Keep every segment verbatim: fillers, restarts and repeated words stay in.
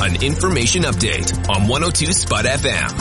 An information update on one oh two Spud F M.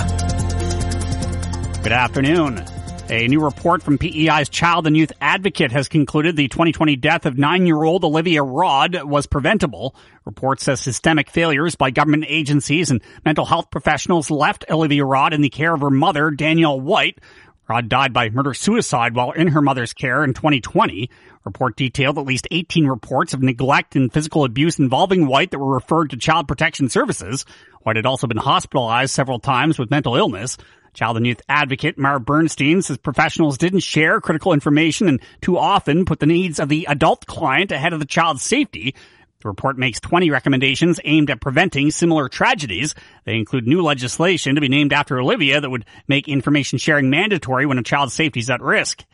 Good afternoon. A new report from P E I's Child and Youth Advocate has concluded the twenty twenty death of nine-year-old Olivia Rod was preventable. Report says systemic failures by government agencies and mental health professionals left Olivia Rod in the care of her mother, Danielle White. Rod died by murder-suicide while in her mother's care in twenty twenty. Report detailed at least eighteen reports of neglect and physical abuse involving White that were referred to Child Protection Services. White had also been hospitalized several times with mental illness. Child and Youth Advocate Mara Bernstein says professionals didn't share critical information and too often put the needs of the adult client ahead of the child's safety. The report makes twenty recommendations aimed at preventing similar tragedies. They include new legislation to be named after Olivia that would make information sharing mandatory when a child's safety is at risk.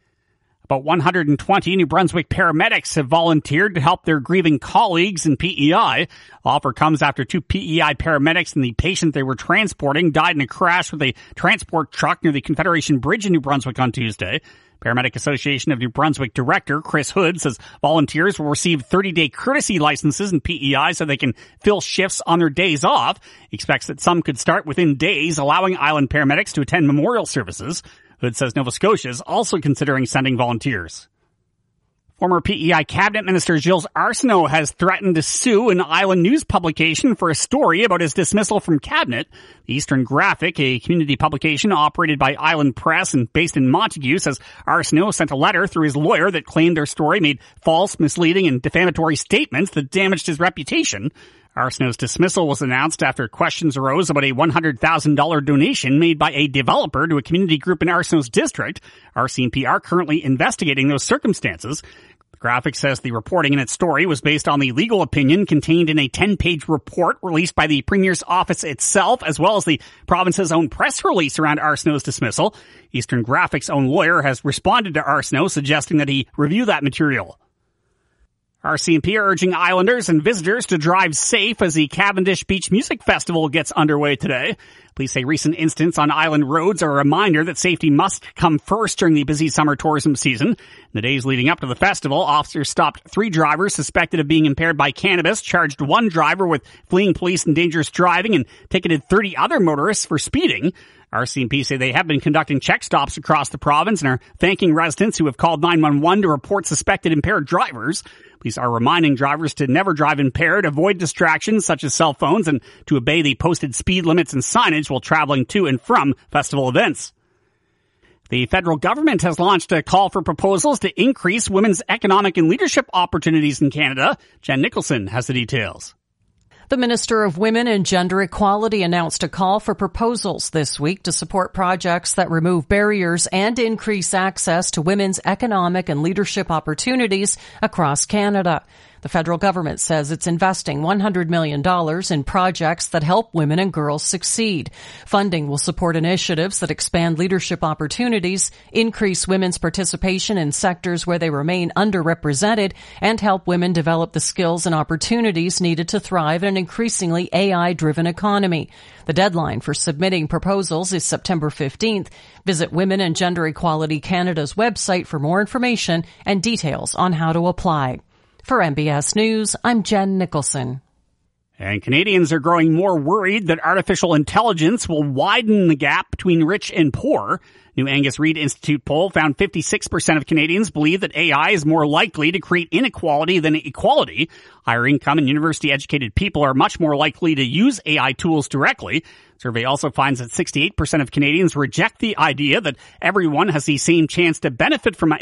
About one hundred twenty New Brunswick paramedics have volunteered to help their grieving colleagues in P E I. The offer comes after two P E I paramedics and the patient they were transporting died in a crash with a transport truck near the Confederation Bridge in New Brunswick on Tuesday. Paramedic Association of New Brunswick Director Chris Hood says volunteers will receive thirty-day courtesy licenses in P E I so they can fill shifts on their days off. He expects that some could start within days, allowing island paramedics to attend memorial services. Hood says Nova Scotia is also considering sending volunteers. Former P E I Cabinet Minister Gilles Arsenault has threatened to sue an island news publication for a story about his dismissal from Cabinet. The Eastern Graphic, a community publication operated by Island Press and based in Montague, says Arsenault sent a letter through his lawyer that claimed their story made false, misleading, and defamatory statements that damaged his reputation. Arsenault's dismissal was announced after questions arose about a one hundred thousand dollars donation made by a developer to a community group in Arsenault's district. R C M P are currently investigating those circumstances. The Graphic says the reporting in its story was based on the legal opinion contained in a ten-page report released by the Premier's office itself, as well as the province's own press release around Arsenault's dismissal. Eastern Graphic's own lawyer has responded to Arsenault, suggesting that he review that material. R C M P are urging islanders and visitors to drive safe as the Cavendish Beach Music Festival gets underway today. Police say recent incidents on island roads are a reminder that safety must come first during the busy summer tourism season. In the days leading up to the festival, officers stopped three drivers suspected of being impaired by cannabis, charged one driver with fleeing police and dangerous driving, and ticketed thirty other motorists for speeding. R C M P say they have been conducting check stops across the province and are thanking residents who have called nine one one to report suspected impaired drivers. Police are reminding drivers to never drive impaired, avoid distractions such as cell phones, and to obey the posted speed limits and signage while traveling to and from festival events. The federal government has launched a call for proposals to increase women's economic and leadership opportunities in Canada. Jen Nicholson has the details. The Minister of Women and Gender Equality announced a call for proposals this week to support projects that remove barriers and increase access to women's economic and leadership opportunities across Canada. The federal government says it's investing one hundred million dollars in projects that help women and girls succeed. Funding will support initiatives that expand leadership opportunities, increase women's participation in sectors where they remain underrepresented, and help women develop the skills and opportunities needed to thrive in an increasingly A I-driven economy. The deadline for submitting proposals is September fifteenth. Visit Women and Gender Equality Canada's website for more information and details on how to apply. For M B S News, I'm Jen Nicholson. And Canadians are growing more worried that artificial intelligence will widen the gap between rich and poor. New Angus Reid Institute poll found fifty-six percent of Canadians believe that A I is more likely to create inequality than equality. Higher income and university-educated people are much more likely to use A I tools directly. Survey also finds that sixty-eight percent of Canadians reject the idea that everyone has the same chance to benefit from